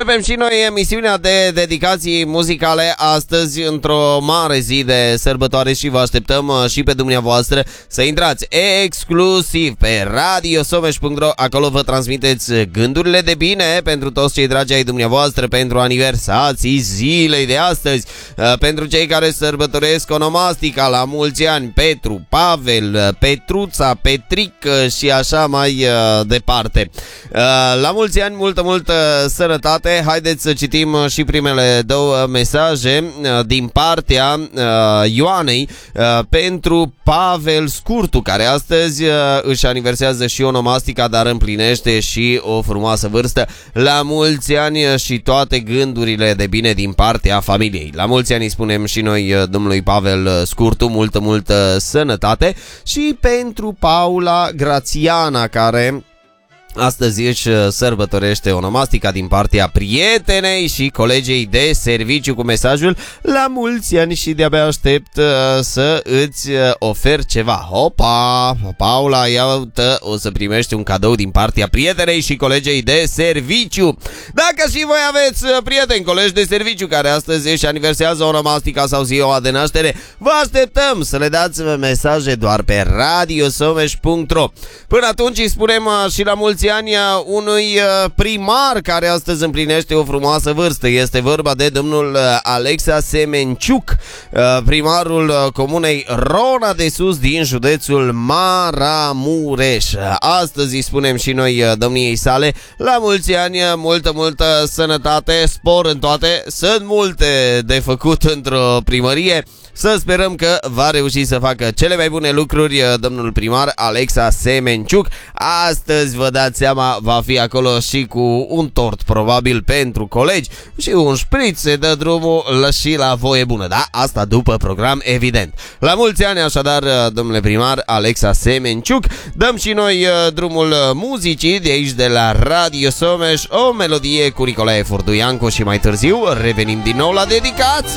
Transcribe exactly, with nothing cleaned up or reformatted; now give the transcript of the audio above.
Începem și noi emisiunea de dedicații muzicale astăzi într-o mare zi de sărbătoare și vă așteptăm și pe dumneavoastră să intrați exclusiv pe radio someș punct ro. Acolo vă transmiteți gândurile de bine pentru toți cei dragi ai dumneavoastră, pentru aniversații zilei de astăzi, pentru cei care sărbătoresc onomastica, la mulți ani Petru, Pavel, Petruța, Petric și așa mai departe. La mulți ani, multă, multă sănătate. Haideți să citim și primele două mesaje din partea Ioanei pentru Pavel Scurtu, care astăzi își aniversează și onomastica, dar împlinește și o frumoasă vârstă. La mulți ani și toate gândurile de bine din partea familiei. La mulți ani îi spunem și noi domnului Pavel Scurtu multă, multă sănătate. Și pentru Paula Grațiana, care astăzi își sărbătorește onomastica din partea prietenei și colegei de serviciu cu mesajul: la mulți ani și de-abia aștept uh, să îți ofer ceva. Hopa! Paula, iată, o să primești un cadou din partea prietenei și colegei de serviciu. Dacă și voi aveți prieteni, colegi de serviciu care astăzi își aniversează onomastica sau ziua de naștere, vă așteptăm să le dați mesaje doar pe radio someș punct ro. Până atunci îi spunem și la mulți ani unui primar care astăzi împlinește o frumoasă vârstă. Este vorba de domnul Alexa Semenciuc, primarul comunei Rona de Sus din județul Maramureș. Astăzi îi spunem și noi domniei sale la mulți ani, multă, multă sănătate, spor în toate. Sunt multe de făcut într-o primărie. Să sperăm că va reuși să facă cele mai bune lucruri domnul primar Alexa Semenciuc. Astăzi, vă dați seama, va fi acolo și cu un tort probabil pentru colegi și un șpriț, se dă drumul și la voie bună, da? Asta după program, evident. La mulți ani, așadar, domnule primar Alexa Semenciuc. Dăm și noi drumul muzicii de aici, de la Radio Someș, o melodie cu Nicolae Furduiancu și mai târziu revenim din nou la dedicații.